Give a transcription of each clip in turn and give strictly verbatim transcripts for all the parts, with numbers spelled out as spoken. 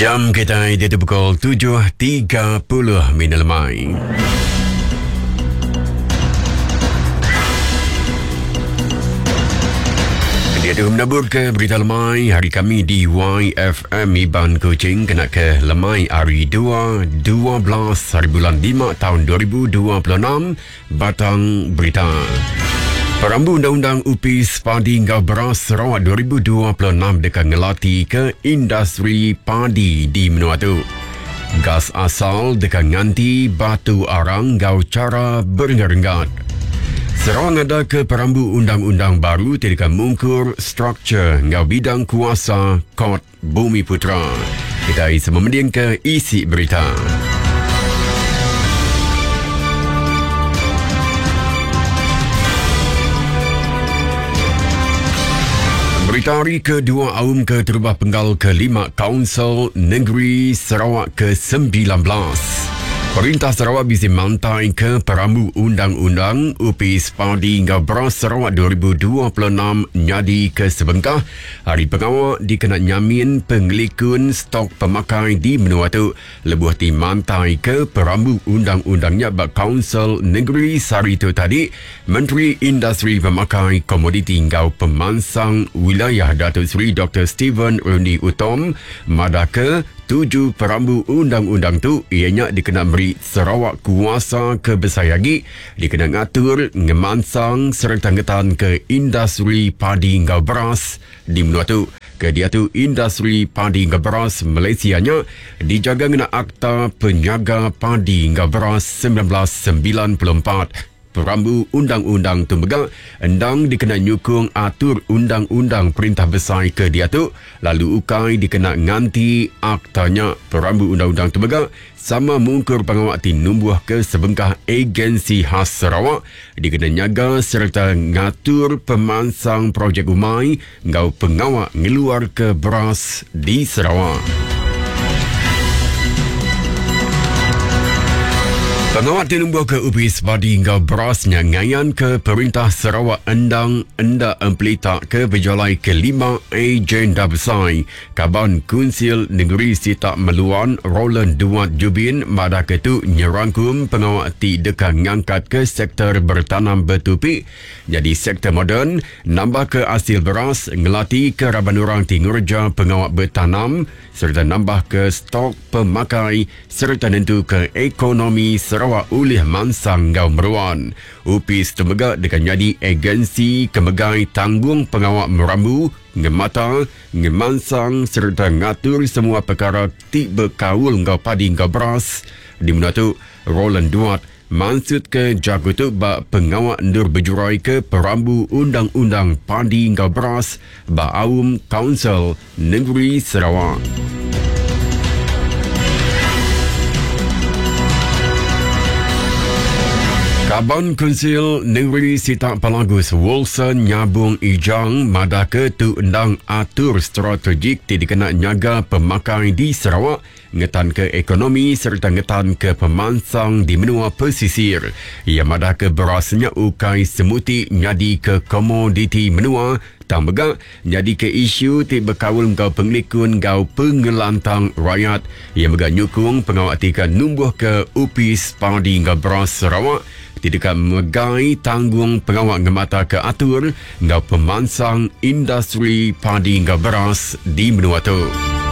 Jam kita itu pukul tujuh tiga puluh minit lemai. Dia tu menabur ke berita lemai hari kami di Y F M Iban Kuching kena ke lemai hari dua belas hari bulan lima tahun dua ribu dua puluh enam batang berita. Perambu Undang-Undang U P I S Padi Ngau Beras Sarawak dua ribu dua puluh enam dekat ngelati ke industri padi di Menuatu. Gas asal dekat nganti batu arang ngau cara berenggat-enggat. Sarawak ada ke perambu undang-undang baru dekat mungkur struktur ngau bidang kuasa Kod Bumi Putra. Kita isi memending ke isi berita. Berita hari kedua Aum ke Terubah Penggal kelima Kaunsil Negeri Sarawak ke sembilan belas. Perintah Sarawak bisi mantai ke perambu undang-undang U P I S Padi Ngau Beras Sarawak dua ribu dua puluh enam nyadi ke sebengkah hari pengawal dikena nyamin pengelikun stok pemakai di Menuatu lebuh ti mantai ke perambu undang-undangnya bak Kaunsil Negeri Sari itu tadi Menteri Industri Pemakai Komoditi Ngau Pemansang Wilayah Datuk Seri Doktor Stephen Rundi Utom madake tujuh perambu undang-undang tu ianya dikena beri Sarawak kuasa kebesayagi dikena ngatur ngemansang serta ngetan ke industri padi ngau beras di Menuatu. Ke dia tu industri padi ngau beras Malaysia nya dijaga ngena Akta Penjaga Padi Ngau Beras seribu sembilan ratus sembilan puluh empat. Perambu undang-undang Tumbegang endang dikena nyukung atur undang-undang perintah besar ke dia tu lalu ukai dikena nganti aktanya. Perambu undang-undang Tumbegang sama mungkur pengawak ti numbuh ke sebengkah agensi khas Sarawak dikena nyaga serta ngatur pemansang projek umai ngau pengawak ngeluar ke beras di Sarawak. Pengawat tinumbuh ke U P I S Padi Ngau Berasnya ngayan ke Perintah Sarawak endang enda empelita ke berjalai kelima agenda besar. Kaban Kunsil Negeri Sitak Meluan Roland Duat Jubin mada ketu nyerangkum pengawat ti dekat ngangkat ke sektor bertanam bertupi jadi sektor moden nambah ke hasil beras ngelatih ke raban orang ti ngurja pengawat bertanam serta nambah ke stok pemakai serta nentu ke ekonomi Sarawak oleh mansang ngau meruan. U P I S Temegak dekat jadi agensi kemegai tanggung pengawak merambu, ngemata, ngemansang serta ngatur semua perkara ti berkaul ngau padi ngau beras di Menuatu. Roland Duat maksud ke jagutuk bak pengawak ndur berjurai ke perambu undang-undang padi ngau beras bak Aum Kaunsil Negeri Sarawak. Kaban Kunsil Negeri Sitak Pelagus Wilson Nyabung Ijang madake tu endang atur strategik ti dikena nyaga pemakai di Sarawak ngetan ke ekonomi serta ngetan ke pemansang di menua pesisir. Ia madake berasnya ukai semuti nyadi ke komoditi menua tambega jadi ke isu ti berkawul ngau pengelikun ngau pengelantang rakyat. Ia mega nyukung pengawak tika numbuh ke U P I S Padi Ngau Beras Sarawak tidak megai tanggung pengawak ngemata ke atur ngau pemansang industri padi ngau beras di Menuatu.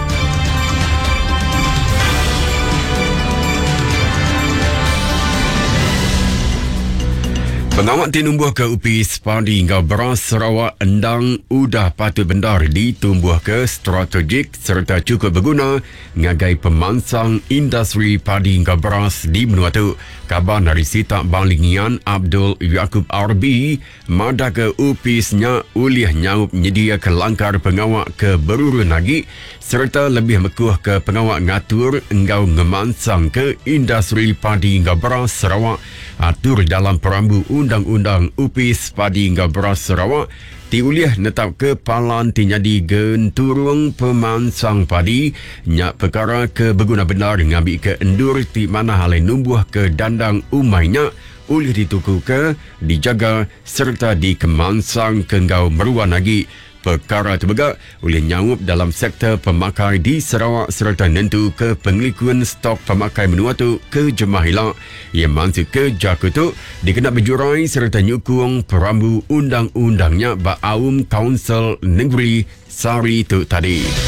Pengawak tinumbuh ke U P I S Padi Ngau Beras Sarawak endang udah patut bendar ditumbuh ke strategik serta cukup berguna ngagai pemansang industri padi ngau beras di Menuatu. Kabar dari Sitak Banglingian Abdul Yaakob R B mada ke U P I S-nya ulih nyaup nyedia ke langkar pengawak ke berurun lagi serta lebih mekuh ke pengawak ngatur ngau ngemansang ke industri padi ngau beras Sarawak atur dalam perambu undang-undang U P I S Padi Ngau Beras Sarawak ti uliah netap ke palan ti nyadi genturung pemansang padi nyak perkara ke berguna benar ngambil ke endur ti mana halai numbuh ke dandang umainya ulih dituku ke dijaga serta dikemansang ke ngau meruan lagi. Perkara terbegak oleh nyawup dalam sektor pemakai di Sarawak serta nentu ke pengelikuan stok pemakai menua tu ke Jemaah Hilak yang maksud ke Jakutuk dikena berjurai serta nyukung perambu undang-undangnya Ba'aum Kaunsil Negeri Sari tu tadi.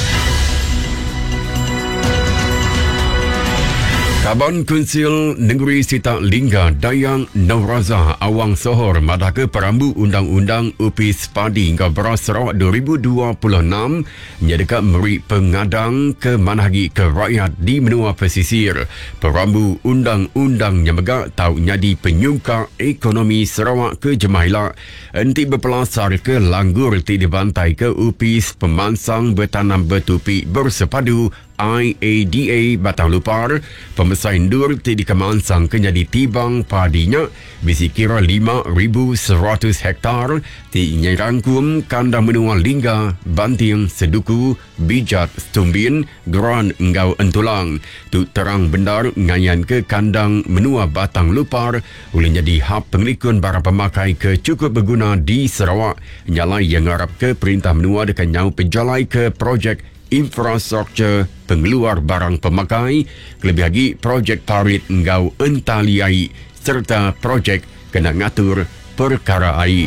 Kaban Kunsil Negeri Sita Lingga Dayang Nawraza Awang Sohor madah ke perambu Undang-Undang U P I S Padi hingga Beras Sarawak dua ribu dua puluh enam menyediakan meri pengadang ke manhagi ke rakyat di menua pesisir. Perambu Undang-Undang yang megak tau nyadi penyungka ekonomi Sarawak ke Jemaah Hilak enti berpelasar ke langgur ti dibantai ke U P I S Pemansang Bertanam Bertupi Bersepadu I A D A Batang Lupar pemesain dur ti di kemansang kenyadi tibang padinya bisi kira lima ribu seratus hektar ti nyerangkum kandang menua Lingga, Banting, Seduku, Bijat, Stumbin, Geran, Engau, Entulang tu terang bendar ngayan ke kandang menua Batang Lupar boleh jadi hab pengelikun barang pemakai ke cukup berguna di Sarawak nyalai yang harap ke perintah menua dekat nyau penjalai ke projek infrastruktur pengeluar barang pemakai, lebih lagi projek parit engau entaliai serta projek kena ngatur perkara air.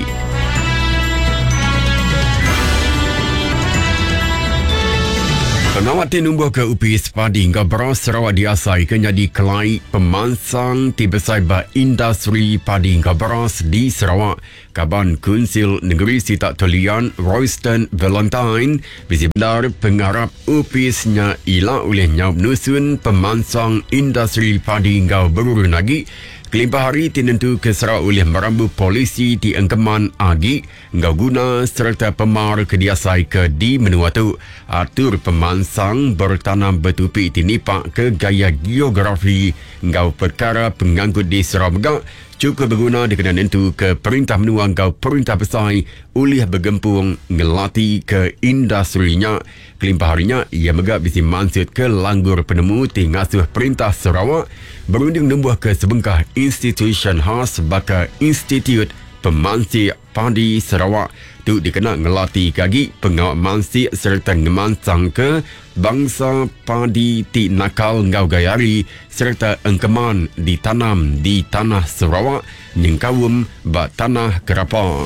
Pengawat numbuh ke U P I S Padi hingga Beras Sarawak diasai kenyadi kelai pemansang tibesai ba industri padi hingga beras di Sarawak. Kaban Kunsil Negeri Sita Tolian Royston Valentine bisi benar pengarap U P I S-nya ila oleh nyawab nusun pemansang industri padi hingga berurun lagi. Kelimpah hari tinentu ke Sarawak oleh merambu polisi di Engkeman Agi ngau guna serta pemar kediasai ke di menua tu atur pemansang bertanam bertupi tinipak ke gaya geografi ngau perkara pengangkut di Sarawak megak cukup berguna dikena nentu ke perintah menua ngau perintah besar oleh bergempung ngelati ke industrinya. Kelimpah harinya ia megak bisi mansut ke langgur penemu ti ngasuh perintah Sarawak berunding nembuh ke sebengkah institution khas baka Institut Pemansik Padi Sarawak tu dikenal ngelati kagi pengawal mansik serta ngemansang ke bangsa padi ti nakal ngau gayari serta engkeman ditanam di tanah Sarawak nyengkawum ba tanah Kerapa.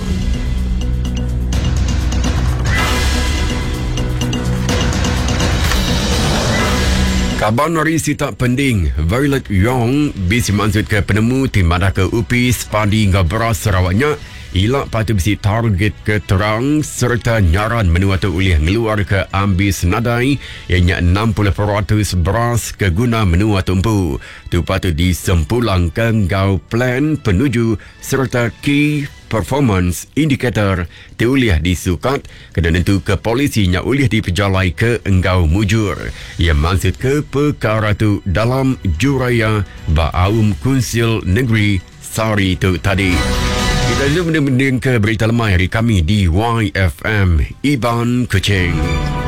Kaban Nari Sita Pending Violet Yong bisi mansut ke penemu tim madah ke U P I S Padi hingga Beras Sarawaknya ilak patut bisi target ke terang serta nyaran menua tu oleh ngeluar ke ambis nadai ianya enam puluh peratus beras ke guna menua tumpu tu patut disempulangkan ngau plan penuju serta key performance indicator teulih disukat kena nentu ke polisi nya ulih dipejalai ke engau mujur yang maksud ke perkara tu dalam juraya Ba'aum Kunsil Negeri Sari tu tadi. Kita zoom benda-benda ke berita lemah hari kami di Y F M Iban Kuching.